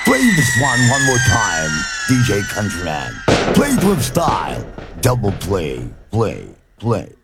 Play this one more time, DJ Countryman. Play it with style. Double play, play, play.